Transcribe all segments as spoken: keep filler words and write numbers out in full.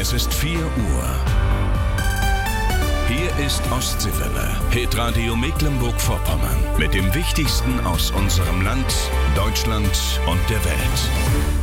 Es ist vier Uhr. Hier ist Ostseewelle, Hitradio Mecklenburg-Vorpommern. Mit dem Wichtigsten aus unserem Land, Deutschland und der Welt.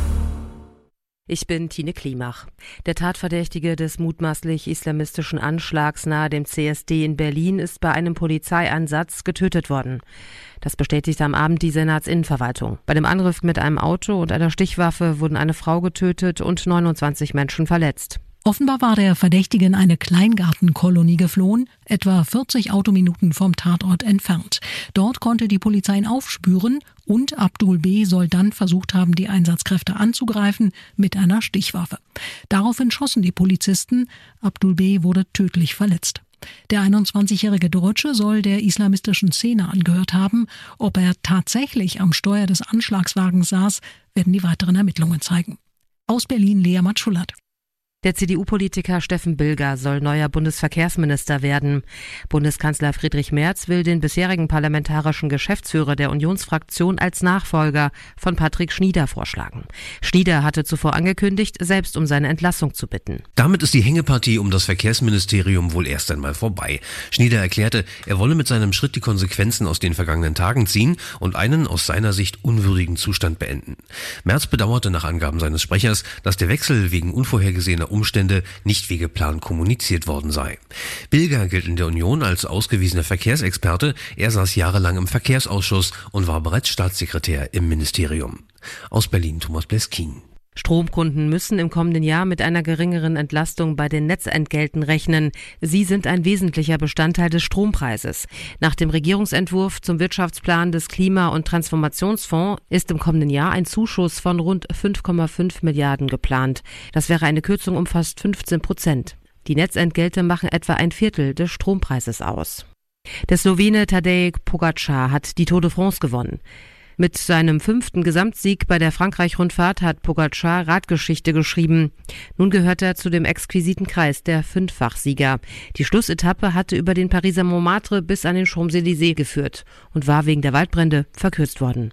Ich bin Tine Klimach. Der Tatverdächtige des mutmaßlich islamistischen Anschlags nahe dem C S D in Berlin ist bei einem Polizeieinsatz getötet worden. Das bestätigte am Abend die Senatsinnenverwaltung. Bei dem Angriff mit einem Auto und einer Stichwaffe wurden eine Frau getötet und neunundzwanzig Menschen verletzt. Offenbar war der Verdächtige in eine Kleingartenkolonie geflohen, etwa vierzig Autominuten vom Tatort entfernt. Dort konnte die Polizei ihn aufspüren und Abdul B. soll dann versucht haben, die Einsatzkräfte anzugreifen mit einer Stichwaffe. Daraufhin schossen die Polizisten. Abdul B. wurde tödlich verletzt. Der einundzwanzigjährige Deutsche soll der islamistischen Szene angehört haben. Ob er tatsächlich am Steuer des Anschlagswagens saß, werden die weiteren Ermittlungen zeigen. Aus Berlin Lea Matschulat. Der C D U-Politiker Steffen Bilger soll neuer Bundesverkehrsminister werden. Bundeskanzler Friedrich Merz will den bisherigen parlamentarischen Geschäftsführer der Unionsfraktion als Nachfolger von Patrick Schnieder vorschlagen. Schnieder hatte zuvor angekündigt, selbst um seine Entlassung zu bitten. Damit ist die Hängepartie um das Verkehrsministerium wohl erst einmal vorbei. Schnieder erklärte, er wolle mit seinem Schritt die Konsequenzen aus den vergangenen Tagen ziehen und einen aus seiner Sicht unwürdigen Zustand beenden. Merz bedauerte nach Angaben seines Sprechers, dass der Wechsel wegen unvorhergesehener Umstände nicht wie geplant kommuniziert worden sei. Bilger gilt in der Union als ausgewiesener Verkehrsexperte. Er saß jahrelang im Verkehrsausschuss und war bereits Staatssekretär im Ministerium. Aus Berlin Thomas Bleskin. Stromkunden müssen im kommenden Jahr mit einer geringeren Entlastung bei den Netzentgelten rechnen. Sie sind ein wesentlicher Bestandteil des Strompreises. Nach dem Regierungsentwurf zum Wirtschaftsplan des Klima- und Transformationsfonds ist im kommenden Jahr ein Zuschuss von rund fünf Komma fünf Milliarden geplant. Das wäre eine Kürzung um fast fünfzehn Prozent. Die Netzentgelte machen etwa ein Viertel des Strompreises aus. Der Slowene Tadej Pogačar hat die Tour de France gewonnen. Mit seinem fünften Gesamtsieg bei der Frankreich-Rundfahrt hat Pogačar Radgeschichte geschrieben. Nun gehört er zu dem exquisiten Kreis der Fünffachsieger. Die Schlussetappe hatte über den Pariser Montmartre bis an den Champs-Élysées geführt und war wegen der Waldbrände verkürzt worden.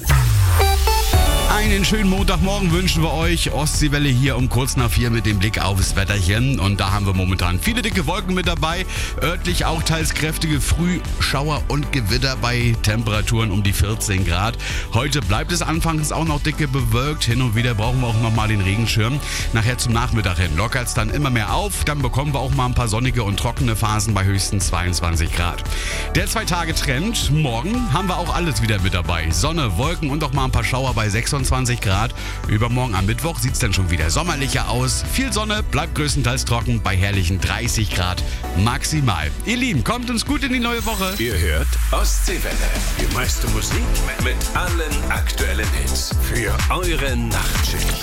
Einen schönen Montagmorgen wünschen wir euch. Ostseewelle hier um kurz nach vier mit dem Blick aufs Wetterchen. Und da haben wir momentan viele dicke Wolken mit dabei. Örtlich auch teils kräftige Frühschauer und Gewitter bei Temperaturen um die vierzehn Grad. Heute bleibt es anfangs auch noch dicke bewölkt. Hin und wieder brauchen wir auch nochmal den Regenschirm. Nachher zum Nachmittag hin lockert es dann immer mehr auf. Dann bekommen wir auch mal ein paar sonnige und trockene Phasen bei höchstens zweiundzwanzig Grad. Der Zwei-Tage-Trend. Morgen haben wir auch alles wieder mit dabei. Sonne, Wolken und auch mal ein paar Schauer bei sechsundzwanzig Grad. Übermorgen am Mittwoch sieht es dann schon wieder sommerlicher aus. Viel Sonne, bleibt größtenteils trocken bei herrlichen dreißig Grad maximal. Ihr Lieben, kommt uns gut in die neue Woche. Ihr hört Ostseewelle. Die meiste Musik mit allen aktuellen Hits für eure Nachtschicht.